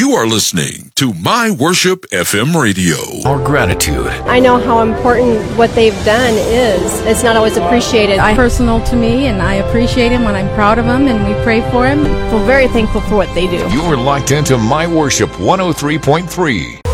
You are listening to My Worship FM Radio. Our gratitude. I know how important what they've done is. It's not always appreciated. It's personal to me, and I appreciate him when I'm proud of him, and we pray for him. I'm very thankful for what they do. You're locked into My Worship 103.3.